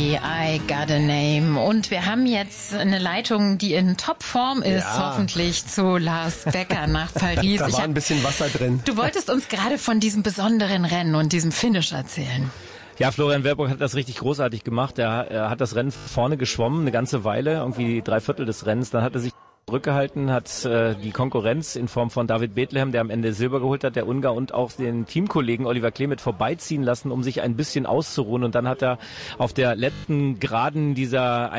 Carey, I Got a Name. Und wir haben jetzt eine Leitung, die in Topform ist, hoffentlich zu Lars Becker nach Paris. Da war ein bisschen Wasser drin. Du wolltest uns gerade von diesem besonderen Rennen und diesem Finish erzählen. Ja, Florian Wellbrock hat das richtig großartig gemacht. Er hat das Rennen vorne geschwommen, eine ganze Weile, irgendwie 3/4 des Rennens. Dann hat er sich zurückgehalten, hat die Konkurrenz in Form von David Bethlehem, der am Ende Silber geholt hat, der Ungar, und auch den Teamkollegen Oliver Klemet vorbeiziehen lassen, um sich ein bisschen auszuruhen. Und dann hat er auf der letzten Geraden dieser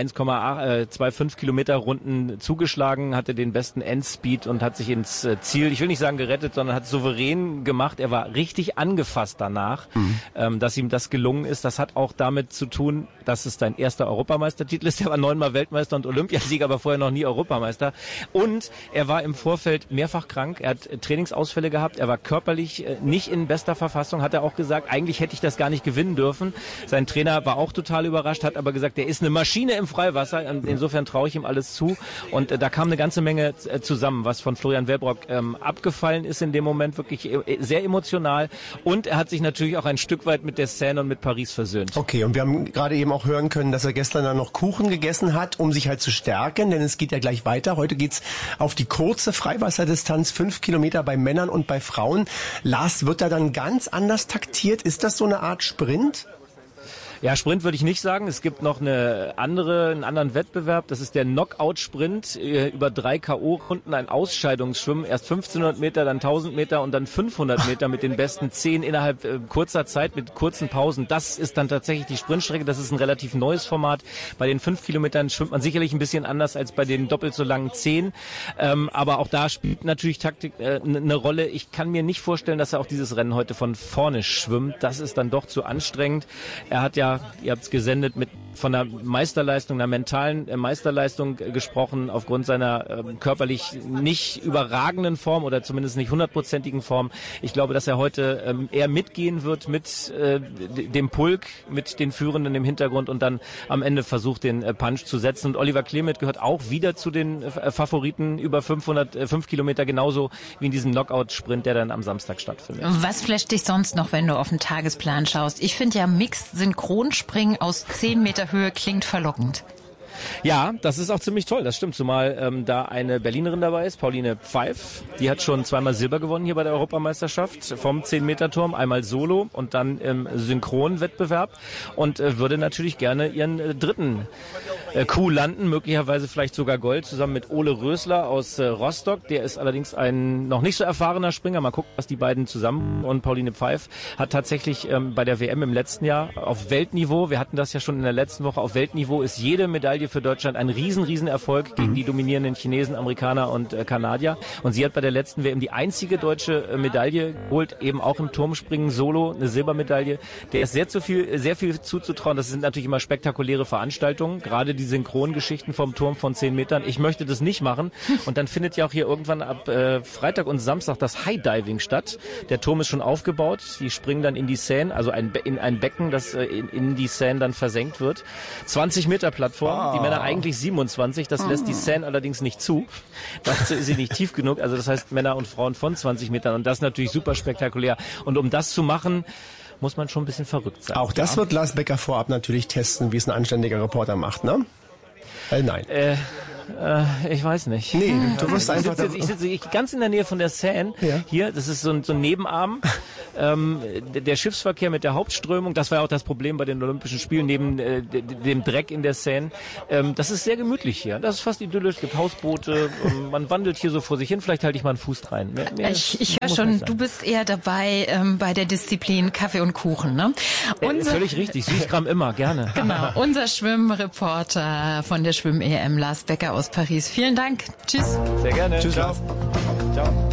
1,25 Kilometer Runden zugeschlagen, hatte den besten Endspeed und hat sich ins Ziel, ich will nicht sagen gerettet, sondern hat souverän gemacht. Er war richtig angefasst danach, dass ihm das gelungen ist. Das hat auch damit zu tun, dass es sein erster Europameistertitel ist. Er war 9-mal Weltmeister und Olympiasieger, aber vorher noch nie Europameister. Und er war im Vorfeld mehrfach krank. Er hat Trainingsausfälle gehabt. Er war körperlich nicht in bester Verfassung. Hat er auch gesagt, eigentlich hätte ich das gar nicht gewinnen dürfen. Sein Trainer war auch total überrascht, hat aber gesagt, er ist eine Maschine im Freiwasser. Insofern traue ich ihm alles zu. Und da kam eine ganze Menge zusammen, was von Florian Wellbrock abgefallen ist in dem Moment, wirklich sehr emotional. Und er hat sich natürlich auch ein Stück weit mit der Seine und mit Paris versöhnt. Okay, und wir haben gerade eben auch hören können, dass er gestern dann noch Kuchen gegessen hat, um sich halt zu stärken, denn es geht ja gleich weiter. Heute geht's auf die kurze Freiwasserdistanz, 5 Kilometer bei Männern und bei Frauen. Lars, wird da dann ganz anders taktiert? Ist das so eine Art Sprint? Ja, Sprint würde ich nicht sagen. Es gibt noch einen anderen Wettbewerb. Das ist der Knockout-Sprint über 3 K.O.-Runden, ein Ausscheidungsschwimmen. Erst 1500 Meter, dann 1000 Meter und dann 500 Meter mit den besten 10 innerhalb kurzer Zeit mit kurzen Pausen. Das ist dann tatsächlich die Sprintstrecke. Das ist ein relativ neues Format. Bei den 5 Kilometern schwimmt man sicherlich ein bisschen anders als bei den doppelt so langen 10. Aber auch da spielt natürlich Taktik eine Rolle. Ich kann mir nicht vorstellen, dass er auch dieses Rennen heute von vorne schwimmt. Das ist dann doch zu anstrengend. Er hat ja, ihr habt es gesendet, von einer Meisterleistung, einer mentalen Meisterleistung gesprochen, aufgrund seiner körperlich nicht überragenden Form oder zumindest nicht 100%igen Form. Ich glaube, dass er heute eher mitgehen wird mit dem Pulk, mit den Führenden im Hintergrund und dann am Ende versucht, den Punch zu setzen. Und Oliver Klemet gehört auch wieder zu den Favoriten über 5 Kilometer, genauso wie in diesem Knockout-Sprint, der dann am Samstag stattfindet. Was flasht dich sonst noch, wenn du auf den Tagesplan schaust? Ich finde ja Mixed-Synchronspringen aus 10 Meter Höhe klingt verlockend. Ja, das ist auch ziemlich toll, das stimmt, zumal da eine Berlinerin dabei ist, Pauline Pfeif, die hat schon 2-mal Silber gewonnen hier bei der Europameisterschaft vom 10-Meter-Turm, einmal Solo und dann im Synchronwettbewerb und würde natürlich gerne ihren dritten Coup landen, möglicherweise vielleicht sogar Gold, zusammen mit Ole Rösler aus Rostock, der ist allerdings ein noch nicht so erfahrener Springer, mal gucken, was die beiden zusammen, und Pauline Pfeif hat tatsächlich bei der WM im letzten Jahr auf Weltniveau, wir hatten das ja schon in der letzten Woche, auf Weltniveau ist jede Medaille für Deutschland ein riesen Erfolg gegen die dominierenden Chinesen, Amerikaner und Kanadier. Und sie hat bei der letzten WM die einzige deutsche Medaille geholt, eben auch im Turmspringen Solo, eine Silbermedaille. Der ist sehr viel zuzutrauen. Das sind natürlich immer spektakuläre Veranstaltungen, gerade die Synchrongeschichten vom Turm von 10 Metern. Ich möchte das nicht machen. Und dann findet ja auch hier irgendwann ab Freitag und Samstag das High Diving statt. Der Turm ist schon aufgebaut. Die springen dann in die Seine, also in ein Becken, das in die Seine dann versenkt wird. 20 Meter Plattform. Die Männer eigentlich 27, das lässt die Seine allerdings nicht zu. Dazu ist sie nicht tief genug, also das heißt Männer und Frauen von 20 Metern und das ist natürlich super spektakulär. Und um das zu machen, muss man schon ein bisschen verrückt sein. Auch das wird Lars Becker vorab natürlich testen, wie es ein anständiger Reporter macht, ne? Nein. Ich weiß nicht. Nee, du wirst einfach... Ich sitze ganz in der Nähe von der Seine. Ja. Hier, das ist so ein Nebenarm. Der Schiffsverkehr mit der Hauptströmung, das war ja auch das Problem bei den Olympischen Spielen, neben dem Dreck in der Seine. Das ist sehr gemütlich hier. Das ist fast idyllisch. Es gibt Hausboote. Man wandelt hier so vor sich hin. Vielleicht halte ich mal einen Fuß rein. Ich höre schon, du bist eher dabei bei der Disziplin Kaffee und Kuchen, ne? Völlig richtig. Süßkram immer, gerne. Genau. Unser Schwimmreporter von der Schwimm-EM, Lars Becker aus Paris. Vielen Dank. Tschüss. Sehr gerne. Tschüss. Ciao. Ciao.